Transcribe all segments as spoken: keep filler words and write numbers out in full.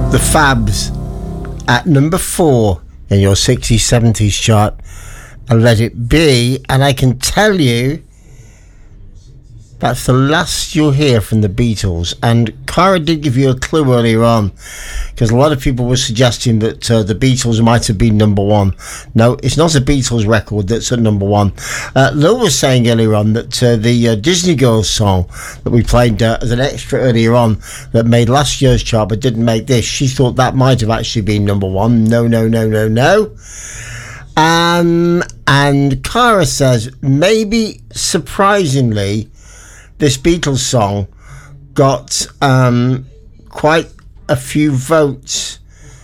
The Fabs at number four in your sixties seventies chart, and Let It Be. And I can tell you that's the last you'll hear from the Beatles. And Cara did give you a clue earlier on, because a lot of people were suggesting that uh, the Beatles might have been number one. No, it's not a Beatles record that's at number one. Uh, Lil was saying earlier on that uh, the uh, Disney Girls song that we played uh, as an extra earlier on that made last year's chart but didn't make this, she thought that might have actually been number one. No, no, no, no, no. Um, and Cara says, maybe surprisingly, this Beatles song got um, quite a few votes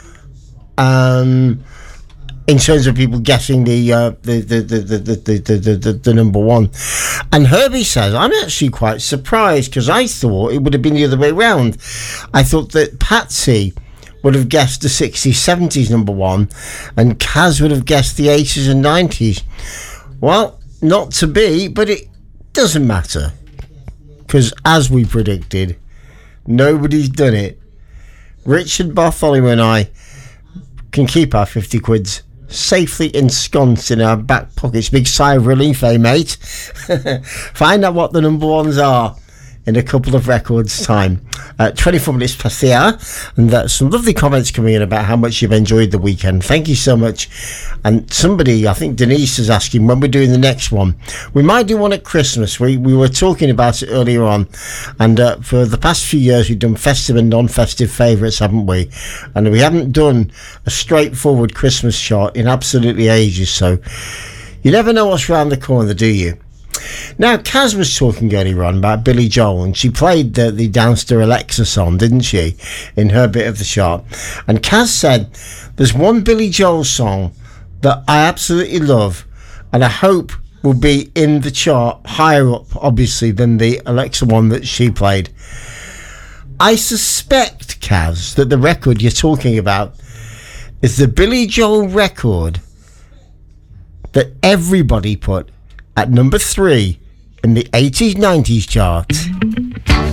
um, in terms of people guessing the, uh, the, the, the, the, the, the, the, the, the number one. And Herbie says, I'm actually quite surprised, because I thought it would have been the other way around. I thought that Patsy would have guessed the sixties, seventies number one, and Kaz would have guessed the eighties and nineties. Well, not to be, but it doesn't matter. Because as we predicted, nobody's done it. Richard Bartholomew and I can keep our fifty quids safely ensconced in our back pockets. Big sigh of relief, eh, mate? Find out what the number ones are in a couple of records' time. Uh, twenty-four minutes past the hour, and uh, some lovely comments coming in about how much you've enjoyed the weekend. Thank you so much. And somebody, I think Denise, is asking when we're doing the next one. We might do one at Christmas. We we were talking about it earlier on, and uh, for the past few years we've done festive and non-festive favourites, haven't we? And we haven't done a straightforward Christmas chart in absolutely ages. So you never know what's around the corner, do you? Now, Kaz was talking earlier on about Billy Joel, and she played the, the Downstairs Alexa song, didn't she, in her bit of the chart. And Kaz said, there's one Billy Joel song that I absolutely love, and I hope will be in the chart higher up, obviously, than the Alexa one that she played. I suspect, Kaz, that the record you're talking about is the Billy Joel record that everybody put at number three in the eighties nineties chart.